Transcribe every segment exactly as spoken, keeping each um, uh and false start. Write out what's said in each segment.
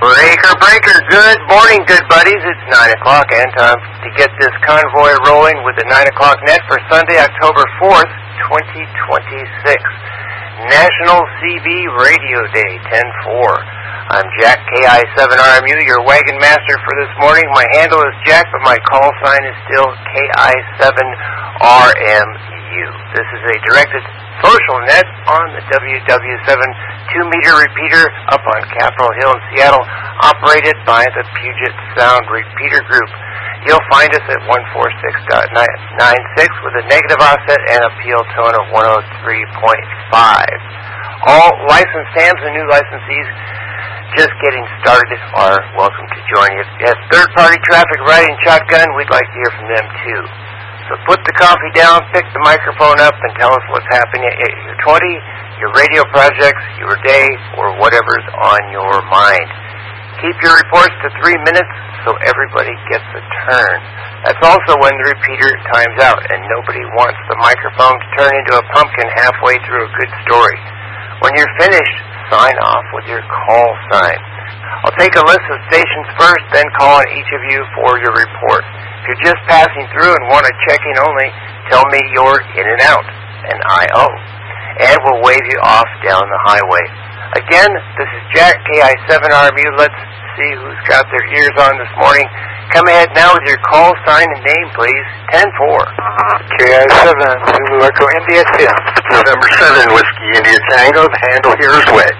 Breaker, breaker, good morning, good buddies. It's nine o'clock and time to get this convoy rolling with the nine o'clock net for Sunday, October fourth, twenty twenty-six. National C B Radio Day, ten four. I'm Jack, K I seven R M U, your wagon master for this morning. My handle is Jack, but my call sign is still K I seven R M U. This is a directed social net on the W W seven two-meter repeater up on Capitol Hill in Seattle, operated by the Puget Sound Repeater Group. You'll find us at one forty-six point nine six with a negative offset and appeal tone of one oh three point five. All licensed hams and new licensees just getting started are welcome to join you. If you have third-party traffic riding shotgun, we'd like to hear from them too. So put the coffee down, pick the microphone up, and tell us what's happening at your twenty, your radio projects, your day, or whatever's on your mind. Keep your reports to three minutes so everybody gets a turn. That's also when the repeater times out, and nobody wants the microphone to turn into a pumpkin halfway through a good story. When you're finished, sign off with your call sign. I'll take a list of stations first, then call on each of you for your report. If you're just passing through and want to check in only, tell me you're in and out, an I O, and we'll wave you off down the highway. Again, this is Jack, K I seven R M U. Let's see who's got their ears on this morning. Come ahead now with your call sign and name, please. ten four. K I seven, Zulu Echo India, Tim. November seven, Whiskey India Tango. The handle here is Whit.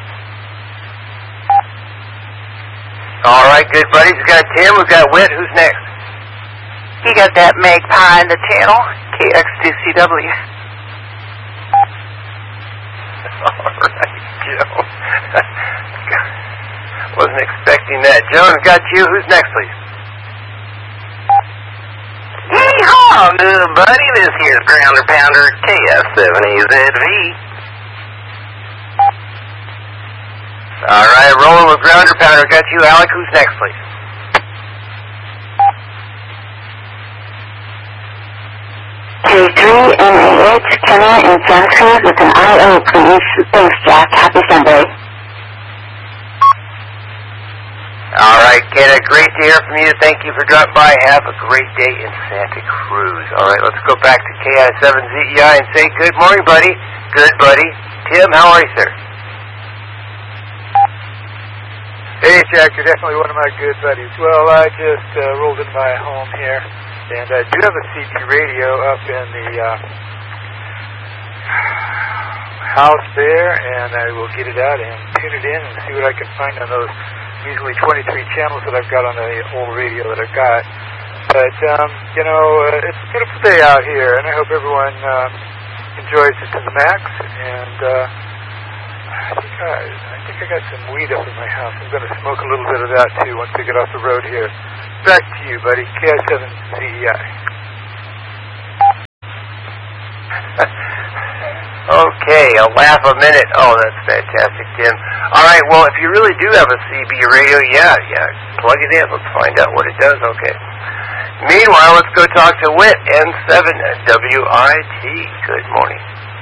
All right, good buddies. We've got Tim, we've got Whit. Who's next? You got that magpie in the channel, K X two C W. All right, Joe. Wasn't expecting that. Joe, I've got you. Who's next, please? Yeehaw, good buddy. This here's Grounder Pounder, K F seven E Z V. All right, rolling with Grounder Pounder. Got you, Alec. Who's next, please? K three M A H, Kenny in Santa Cruz with an I O, please. Thanks, Jack. Happy Sunday. All right, Kenny, great to hear from you. Thank you for dropping by. Have a great day in Santa Cruz. All right, let's go back to K I seven Z E I and say good morning, buddy. Good, buddy. Tim, how are you, sir? Hey, Jack, you're definitely one of my good buddies. Well, I just uh, rolled into my home here, and I do have a C B radio up in the uh, house there, and I will get it out and tune it in and see what I can find on those usually twenty-three channels that I've got on the old radio that I've got. But, um, you know, uh, it's a beautiful day out here, and I hope everyone uh, enjoys it to the max. And uh, I think I, I think I got some weed up in my house. I'm going to smoke a little bit of that, too, once we get off the road here. Back to you, buddy. K I seven Z E I. Okay, a laugh a minute. Oh, that's fantastic, Tim. All right, well, if you really do have a C B radio, yeah, yeah, plug it in. Let's find out what it does. Okay. Meanwhile, let's go talk to Whit, N seven W I T. Good morning.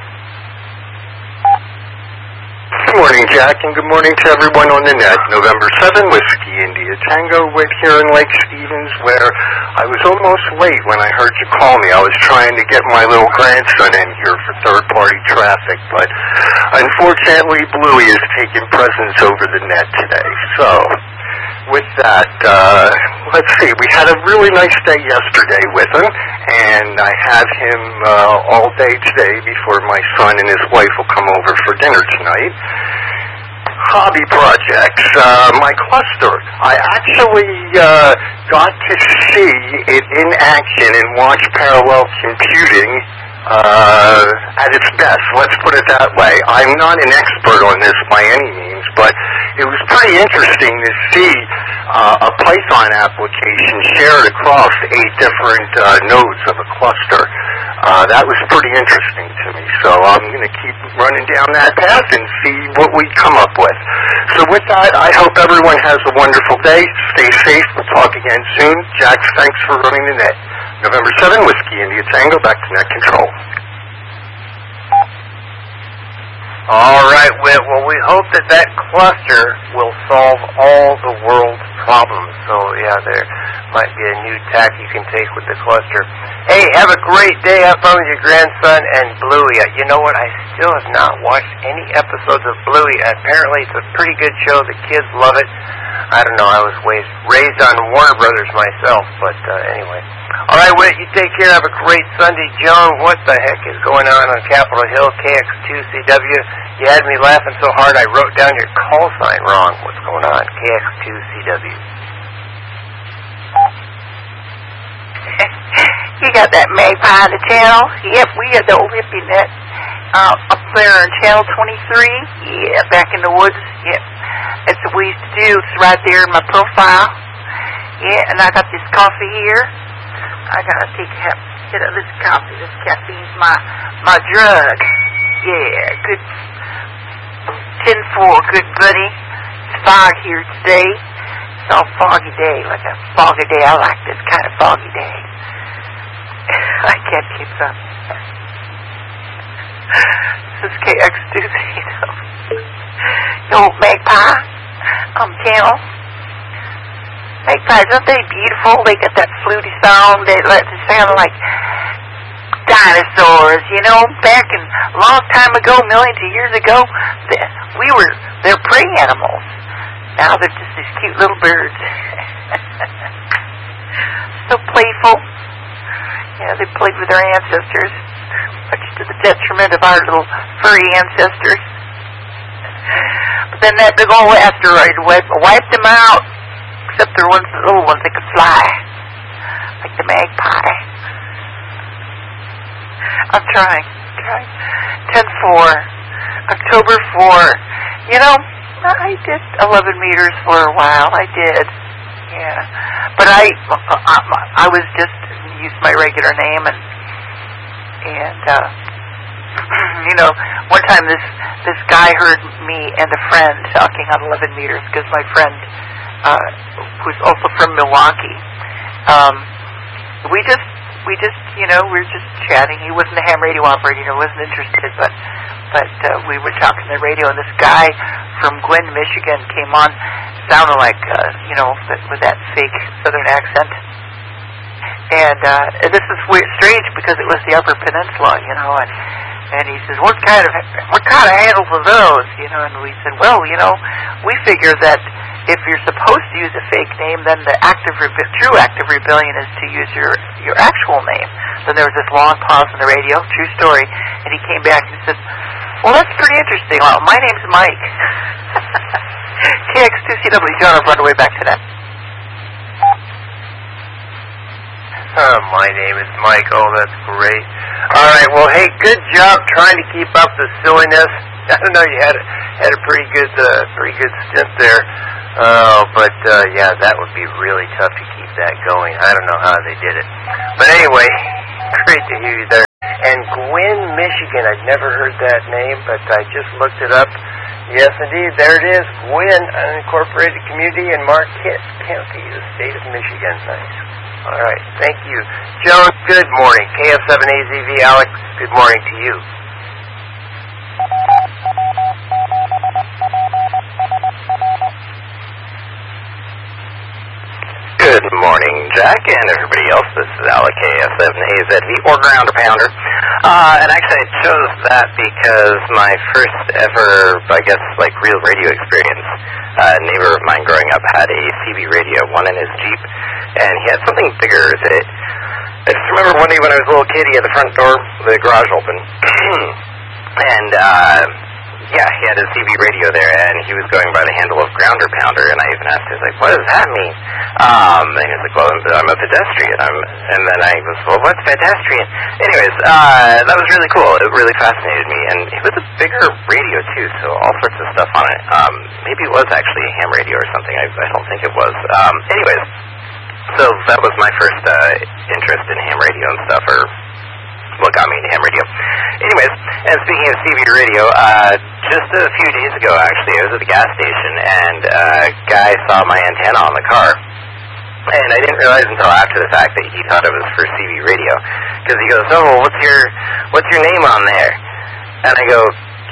Good morning, Jack, and good morning to everyone on the net. November seventh, Whiskey India Tango, Whit here in Lake Stevens, where I was almost late when I heard you call me. I was trying to get my little grandson in here for third-party traffic, but unfortunately, Bluey is taking presents over the net today. So, with that, uh, let's see, we had a really nice day yesterday with him, and I have him uh, all day today before my son and his wife will come over for dinner tonight. Hobby projects, uh, my cluster. I actually uh, got to see it in action and watch parallel computing uh, at its best. Let's put it that way. I'm not an expert on this by any means, but it was pretty interesting to see uh, a Python application shared across eight different uh, nodes of a cluster. Uh, that was pretty interesting to me, so I'm going to keep running down that path and see what we come up with. So with that, I hope everyone has a wonderful day. Stay safe. We'll talk again soon. Jax, thanks for running the net. November seventh, Whiskey India Tango, back to net control. All right, Whit. Well, we hope that that cluster will solve all the world's problems. So, yeah, there might be a new tack you can take with the cluster. Hey, have a great day up on with your grandson and Bluey. You know what? I still have not watched any episodes of Bluey. Apparently, it's a pretty good show. The kids love it. I don't know. I was raised on Warner Brothers myself, but uh, anyway. All right, Whit, you take care. Have a great Sunday. Joan, what the heck is going on on Capitol Hill, K X two C W? You had me laughing so hard I wrote down your call sign wrong. What's going on? K X two C W. You got that magpie on the channel? Yep, we got the old hippie net uh, up there on channel twenty-three. Yeah, back in the woods. Yep, that's what we used to do. It's right there in my profile. Yeah, and I got this coffee here. I gotta take a hit of this coffee. This caffeine's my my drug. Yeah, good. ten four, good buddy. It's fog here today. It's all foggy day, like a foggy day. I like this kind of foggy day. I can't keep up. This is K X two C W. The old magpie on um, channel. Magpies, aren't they beautiful? They got that fluty sound. They, they sound like dinosaurs, you know. Back in a long time ago, millions of years ago, they, we were, they're prey animals. Now they're just these cute little birds. So playful. Yeah, they played with their ancestors, much to the detriment of our little furry ancestors. But then that big old asteroid wiped, wiped them out. Except there were ones, the little ones that could fly, like the magpie. I'm trying, trying. ten four, October fourth. You know, I did eleven meters for a while. I did, yeah. But I, I, I was just used my regular name, and and uh, you know, one time this this guy heard me and a friend talking on eleven meters because my friend. Uh, who's also from Milwaukee. Um, we just, we just, you know, we were just chatting. He wasn't a ham radio operator, he wasn't interested, but, but uh, we were talking on the radio, and this guy from Gwinn, Michigan, came on, sounded like, uh, you know, with that fake Southern accent. And uh, this is weird, strange because it was the Upper Peninsula, you know, and and he says, what kind of what kind of handles are those, you know? And we said, well, you know, we figure that if you're supposed to use a fake name, then the active rebe- true active rebellion is to use your your actual name. Then there was this long pause on the radio, true story, and he came back and said, well, that's pretty interesting. Well, my name's Mike. K X two C W, John, I've run away back to that. Uh, my name is Mike. Oh, that's great. All right. Well, hey, good job trying to keep up the silliness. I don't know. You had a, had a pretty good, uh, pretty good stint there. Oh, but uh, yeah, that would be really tough to keep that going. I don't know how they did it. But anyway, great to hear you there. And Gwinn, Michigan. I'd never heard that name, but I just looked it up. Yes, indeed. There it is. Gwinn, unincorporated community in Marquette County, the state of Michigan. Nice. All right. Thank you. Joan, good morning. K F seven A Z V, Alex, good morning to you. Good morning, Jack, and everybody else. This is Alex, K F seven A Z V, or Grounder Pounder. Uh, and actually, I chose that because my first ever, I guess, like, real radio experience, uh, a neighbor of mine growing up had a C B radio, one in his Jeep, and he had something bigger that, I just remember one day when I was a little kid, he had the front door, the garage open, and, uh, yeah, he had his C B radio there, and he was going by the handle of Grounder Pounder, and I even asked him, like, what does that mean? Um, and he was like, well, I'm a pedestrian. I'm, and then I was, well, what's pedestrian? Anyways, uh, that was really cool. It really fascinated me, and it was a bigger radio, too, so all sorts of stuff on it. Um, maybe it was actually a ham radio or something. I, I don't think it was. Um, anyways, so that was my first uh, interest in ham radio and stuff, or what got me into ham radio. Anyways, and speaking of C B radio, uh, just a few days ago, actually, I was at the gas station, and uh, a guy saw my antenna on the car, and I didn't realize until after the fact that he thought it was for C B radio, because he goes, oh, what's your what's your name on there? And I go,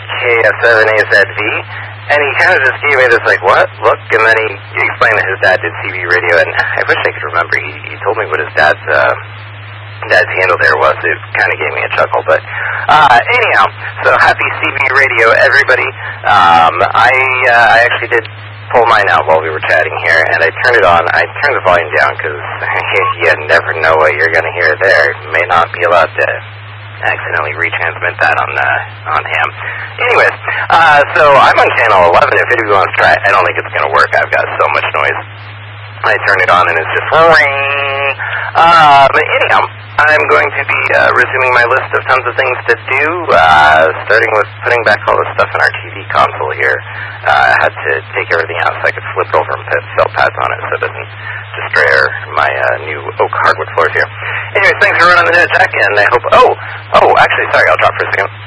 K S seven A Z V, and he kind of just gave me this, like, what? Look, and then he, he explained that his dad did C B radio, and I wish I could remember. He, he told me what his dad's, uh, dad's handle there was. It kind of gave me a chuckle, but, uh, anyhow, so happy C B radio, everybody. Um, I, uh, I actually did pull mine out while we were chatting here, and I turned it on. I turned the volume down, because you never know what you're going to hear there. May not be allowed to accidentally retransmit that on uh, on ham. Anyways, uh, so I'm on channel eleven. If anybody wants to try it, I don't think it's going to work. I've got so much noise. I turn it on and it's just ring. Uh, but anyhow, I'm going to be uh, resuming my list of tons of things to do, uh, starting with putting back all the stuff in our T V console here. Uh, I had to take everything out so I could flip it over and put felt pads on it so it doesn't destroy my uh, new oak hardwood floors here. Anyways, thanks for running the net, Jack, and I hope... Oh, oh, actually, sorry, I'll drop for a second.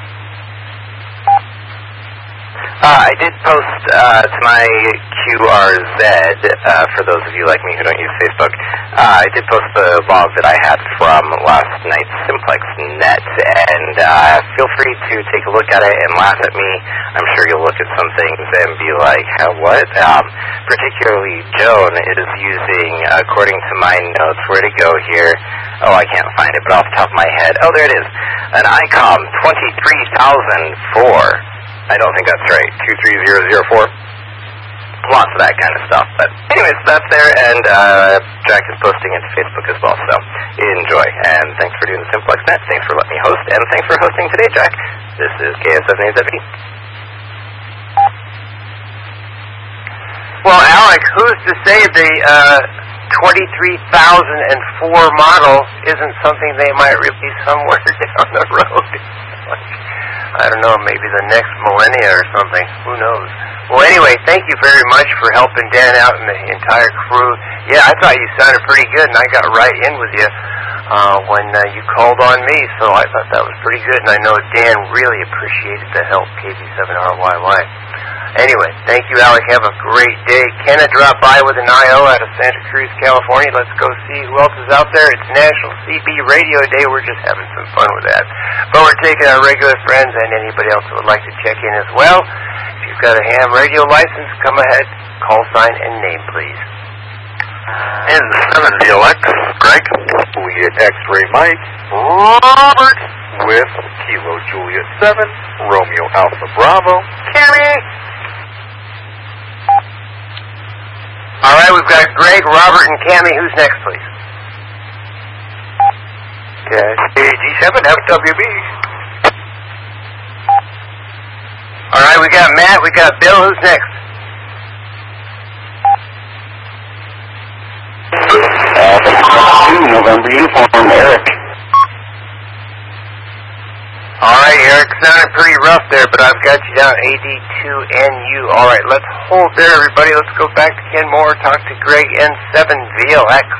Uh, I did post uh, to my Q R Z, uh, for those of you like me who don't use Facebook, uh, I did post the log that I had from last night's Simplex Net, and uh, feel free to take a look at it and laugh at me. I'm sure you'll look at some things and be like, How, what? Um, particularly Joan is using, according to my notes, where to go here? Oh, I can't find it, but off the top of my head, oh, there it is, an ICOM twenty-three thousand four. I don't think that's right. two three zero zero four. Lots of that kind of stuff. But anyways, that's there, and uh, Jack is posting it to Facebook as well, so enjoy. And thanks for doing the Simplex Net. Thanks for letting me host, and thanks for hosting today, Jack. This is K S seven A Z V. Well, Alec, who's to say the uh, twenty-three thousand four model isn't something they might release somewhere down the road? I don't know, maybe the next millennia or something. Who knows? Well, anyway, thank you very much for helping Dan out and the entire crew. Yeah, I thought you sounded pretty good, and I got right in with you uh, when uh, you called on me, so I thought that was pretty good, and I know Dan really appreciated the help, K B seven R Y Y. Anyway, thank you, Alec. Have a great day. Kenna dropped by with an I O out of Santa Cruz, California. Let's go see who else is out there. It's National C B Radio Day. We're just having some fun with that. But we're taking our regular friends and anybody else who would like to check in as well. If you've got a ham radio license, come ahead, call sign and name, please. And seven V L X, Greg, Juliet X-Ray Mike, Robert, with Kilo Juliet seven, Romeo Alpha Bravo, Cammy. All right, we've got Greg, Robert, and Cammy. Who's next, please? Okay, G seven, F W B. All right, we got Matt, we got Bill. Who's next? Uh, November uniform, Eric. All right, Eric, sounded pretty rough there, but I've got you down A D two N U. All right, let's hold there, everybody. Let's go back to Ken Moore, talk to Greg, N seven V L X.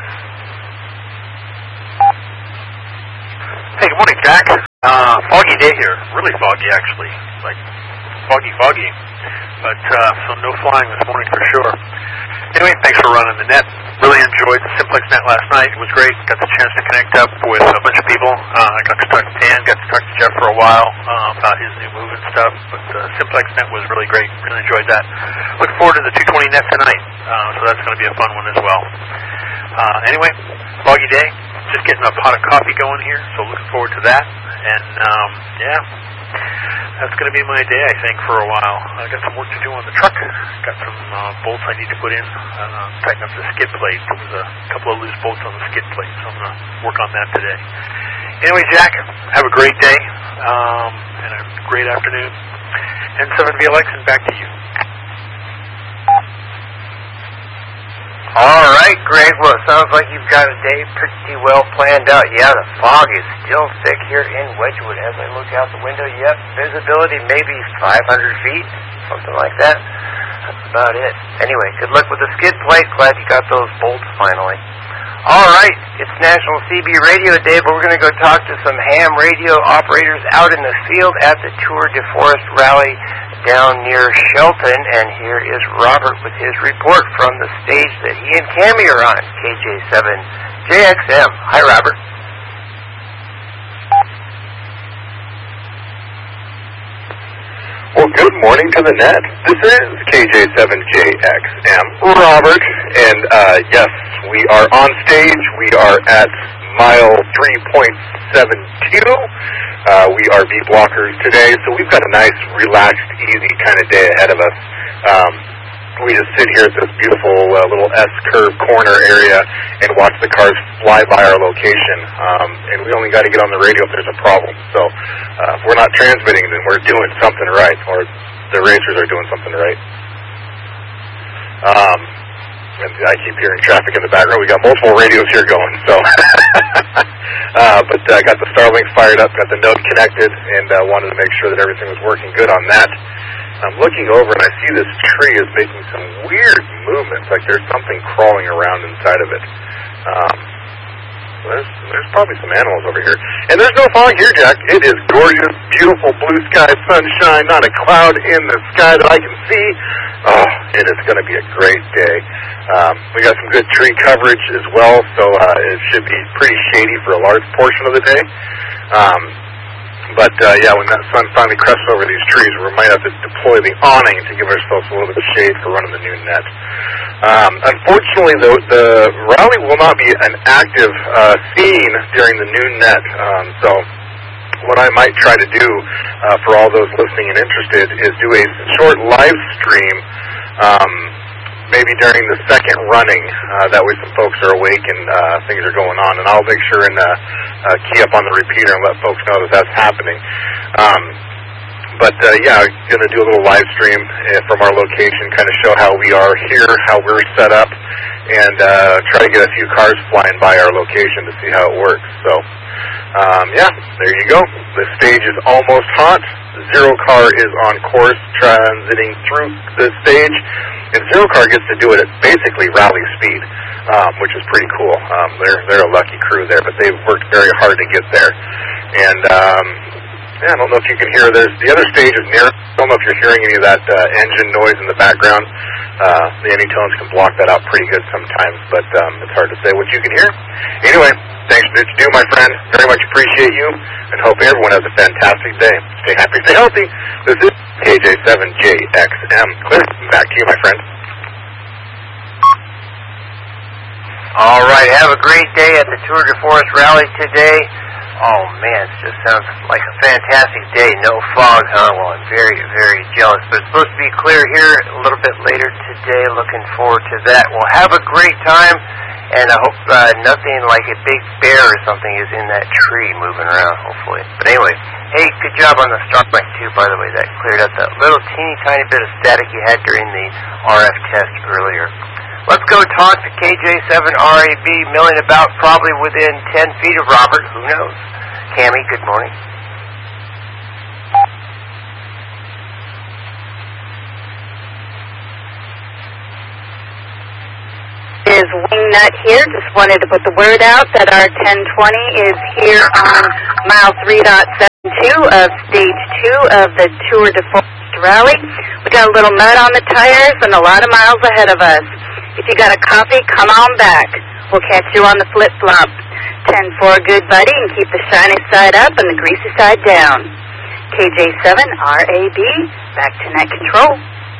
Hey, good morning, Jack. Uh, foggy day here. Really foggy, actually. Like, foggy, foggy. But, uh, so no flying this morning for sure. Anyway, thanks for running the net. Really enjoyed the Simplex Net last night. It was great. Got the chance to connect up with a bunch of people. Uh, I got to talk to Dan, got to talk to Jeff for a while uh, about his new move and stuff. But uh, Simplex Net was really great. Really enjoyed that. Looking forward to the two twenty Net tonight. Uh, so that's going to be a fun one as well. Uh, anyway, foggy day. Just getting a pot of coffee going here. So looking forward to that. And, um, yeah. That's going to be my day, I think, for a while. I got some work to do on the truck. Got some uh, bolts I need to put in, uh, tighten up the skid plate. There was a couple of loose bolts on the skid plate, so I'm going to work on that today. Anyway, Jack, have a great day um, and a great afternoon. N seven V L X, and back to you. All right, Greg. Well, it sounds like you've got a day pretty well planned out. Yeah, the fog is still thick here in Wedgwood. As I look out the window, yep, visibility maybe five hundred feet, something like that. That's about it. Anyway, good luck with the skid plate. Glad you got those bolts finally. All right, it's National C B Radio Day, but we're going to go talk to some ham radio operators out in the field at the Tour de Forest Rally down near Shelton, and here is Robert with his report from the stage that he and Cammy are on, K J seven J X M. Hi, Robert. good morning to the net. This is K J seven J X M, Robert, and uh, yes, we are on stage. We are at mile three point seven two. Uh, we are V-blockers today, so we've got a nice, relaxed, easy kind of day ahead of us. Um, we just sit here at this beautiful uh, little S-curve corner area and watch the cars fly by our location. Um, and we only got to get on the radio if there's a problem. So uh, if we're not transmitting, then we're doing something right, or the racers are doing something right. Um, and I keep hearing traffic in the background. We got multiple radios here going. So, uh, but I uh, got the Starlink fired up, got the node connected, and uh, wanted to make sure that everything was working good on that. I'm looking over and I see this tree is making some weird movements, like there's something crawling around inside of it. Um, there's, there's probably some animals over here. And there's no fog here, Jack. It is gorgeous, beautiful blue sky, sunshine, not a cloud in the sky that I can see. Oh, it is going to be a great day. Um, we got some good tree coverage as well, so uh, it should be pretty shady for a large portion of the day. Um, But, uh, yeah, when that sun finally crests over these trees, we might have to deploy the awning to give ourselves a little bit of shade for running the noon net. Um, unfortunately, the, the rally will not be an active uh, scene during the noon net. Um, so what I might try to do uh, for all those listening and interested is do a short live stream um, maybe during the second running. Uh, that way some folks are awake and uh, things are going on. And I'll make sure and uh, uh, key up on the repeater and let folks know that that's happening. Um, but, uh, yeah, I'm going to do a little live stream uh, from our location, kind of show how we are here, how we're set up, and uh, try to get a few cars flying by our location to see how it works. So, um, yeah, there you go. The stage is almost hot. Zero car is on course, transiting through the stage. And Zero Car gets to do it at basically rally speed, um, which is pretty cool. Um, they're they're a lucky crew there, but they've worked very hard to get there. And um, yeah, I don't know if you can hear. There's the other stage is near. I don't know if you're hearing any of that uh, engine noise in the background. Uh, the anytones can block that out pretty good sometimes, but um, it's hard to say what you can hear. Anyway, thanks for what you do, my friend. Very much appreciate you, and hope everyone has a fantastic day. Stay happy, stay healthy. This is K J seven J X M. Clear. Back to you, my friend. All right, have a great day at the Tour de Force Rally today. Oh, man, it just sounds like a fantastic day. No fog, huh? Well, I'm very, very jealous. But it's supposed to be clear here a little bit later today. Looking forward to that. Well, have a great time, and I hope uh, nothing like a big bear or something is in that tree moving around, hopefully. But anyway, hey, good job on the Starlink, too, by the way. That cleared up that little teeny tiny bit of static you had during the R F test earlier. Let's go talk to K J seven R A B, milling about probably within ten feet of Robert. Who knows? Cammie, good morning. Is Wingnut here. Just wanted to put the word out that our ten twenty is here on mile three point seven two of stage two of the Tour de Force Rally. We got a little mud on the tires and a lot of miles ahead of us. If you got a copy, come on back. We'll catch you on the flip-flop. ten four, good buddy, and keep the shiny side up and the greasy side down. K J seven R A B, back to net control.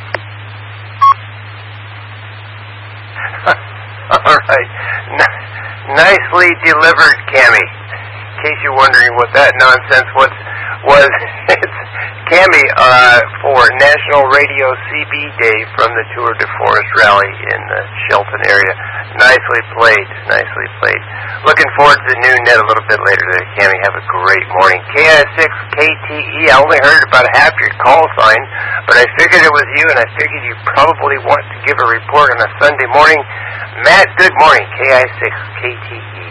All right. N- nicely delivered, Cammie. In case you're wondering what that nonsense was, was it's Cammie uh, for National Radio C B Day from the Tour de Force Rally in the Shelton area. Nicely played, nicely played. Looking forward to the noon net a little bit later today. Cammie, have a great morning. K I six K T E, I only heard about half your call sign, but I figured it was you, and I figured you probably want to give a report on a Sunday morning. Matt, good morning. K I six K T E.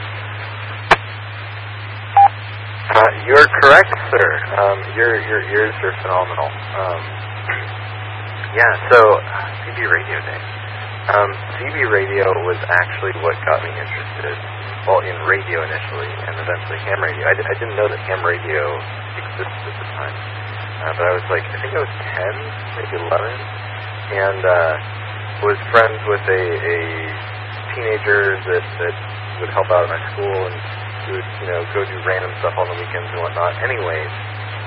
Uh, you're correct, sir. Um, your your ears are phenomenal. Um, yeah, so C B Radio Day. Um, C B Radio was actually what got me interested, well, in radio initially, and eventually ham radio. I, d- I didn't know that ham radio existed at the time, uh, but I was like, I think I was ten, maybe eleven, and uh, was friends with a, a teenager that, that would help out at my school, and we would, you know, go do random stuff on the weekends and whatnot. Anyways,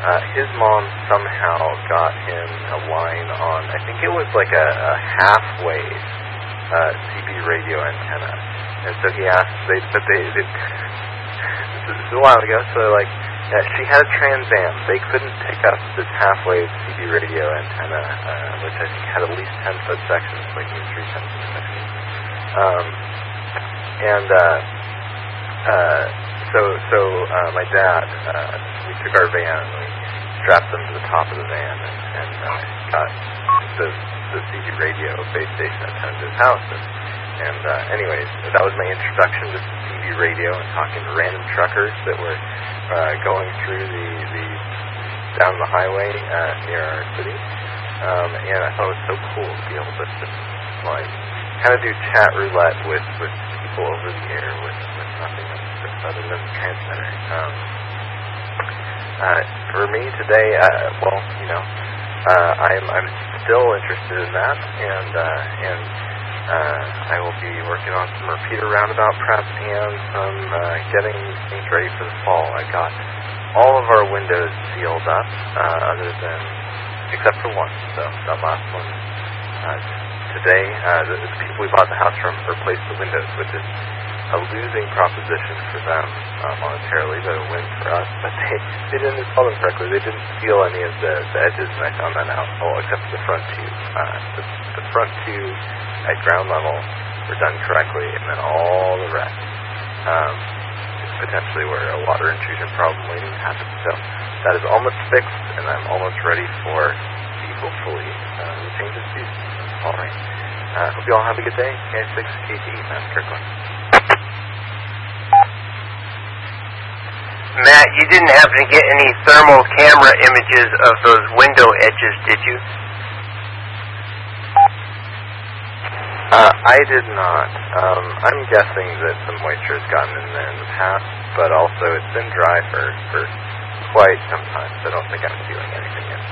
uh, his mom somehow got him a line on, I think it was like a, a half-wave uh, C B radio antenna. And so he asked, they, but they, they this is a while ago, so like, uh, she had a Trans Am. They couldn't pick up this half-wave C B radio antenna, uh, which I think had at least ten-foot sections, like maybe three ten-foot sections. Um, and uh, uh, so, so uh, my dad, uh, we took our van and we strapped them to the top of the van and, and uh, got the, the C B radio base station antenna to his house. And, and uh, anyways, that was my introduction to C B radio and talking to random truckers that were uh, going through the, the down the highway uh, near our city. Um, and I thought it was so cool to be able to just like kind of do chat roulette with, with people over the air with, with nothing other than the transmitter. Um, uh, for me today, uh, well, you know, uh, I'm I'm still interested in that, and uh, and uh, I will be working on some repeater roundabout prep and some uh, getting things ready for the fall. I got all of our windows sealed up, uh, other than except for one. So that last one uh, today, uh, the, the people we bought the house from replaced the windows, which is a losing proposition for them uh, monetarily, but a win for us. But they, they didn't install them correctly. They didn't seal any of the, the edges, and I found that out. Oh, except for the front two. Uh, the, the front two at ground level were done correctly, and then all the rest um, is potentially where a water intrusion problem waiting to happen. So that is almost fixed, and I'm almost ready for the hopefully uh, the changes season. All right. Uh, hope you all have a good day. K six K T E, Matt Kirkland. Matt, you didn't happen to get any thermal camera images of those window edges, did you? Uh, I did not. Um, I'm guessing that some moisture has gotten in there in the past, but also it's been dry for, for quite some time, so I don't think I'm feeling anything yet.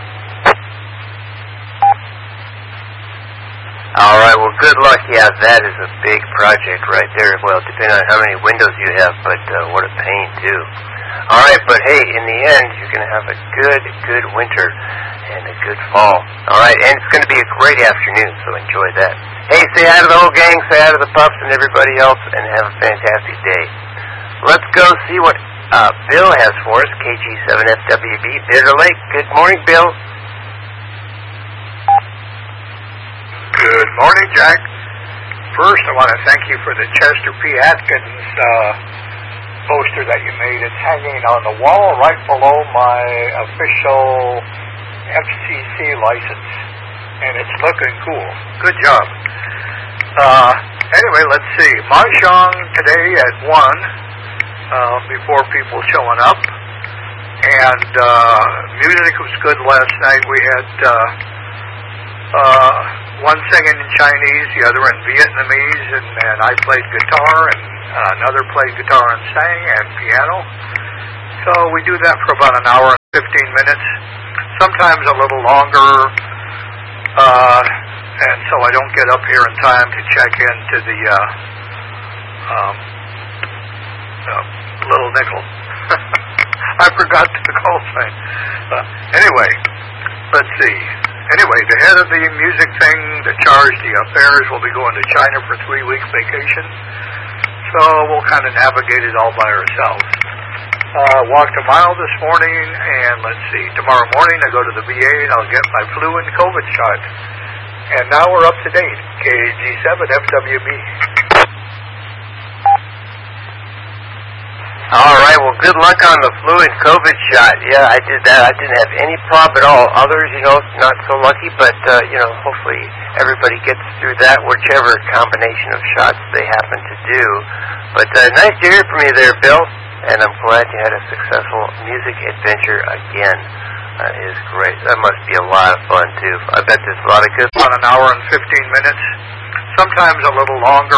All right, well, good luck. Yeah, that is a big project right there. Well, depending on how many windows you have, but uh, what a pain, too. All right, but hey, in the end, you're going to have a good, good winter and a good fall. All right, and it's going to be a great afternoon, so enjoy that. Hey, say hi to the whole gang, say hi to the pups and everybody else, and have a fantastic day. Let's go see what uh, Bill has for us, K G seven F W B, Bitter Lake. Good morning, Bill. Good morning, Jack. First, I want to thank you for the Chester P. Atkins uh, poster that you made. It's hanging on the wall right below my official F C C license, and it's looking cool. Good job. Uh, anyway, let's see. Mahjong today at one uh, before people showing up, and uh, music was good last night. We had uh, uh, one singing in Chinese, the other in Vietnamese, and, and I played guitar, and uh, another played guitar and sang, and piano. So we do that for about an hour and fifteen minutes, sometimes a little longer, uh, and so I don't get up here in time to check into the uh, um, uh, Little Nickel. I forgot the call sign. Uh, anyway, let's see. Anyway, the head of the music thing that charged the affairs will be going to China for three weeks vacation, so we'll kind of navigate it all by ourselves. Uh, walked a mile this morning, and let's see, tomorrow morning I go to the V A and I'll get my flu and COVID shot. And now we're up to date. K G seven F W B. All right, well, good luck on the flu and COVID shot. Yeah, I did that. I didn't have any problem at all. Others, you know, not so lucky, but, uh, you know, hopefully everybody gets through that, whichever combination of shots they happen to do. But uh, nice to hear from you there, Bill, and I'm glad you had a successful music adventure again. That is great. That must be a lot of fun, too. I bet there's a lot of good... About an hour and fifteen minutes, sometimes a little longer.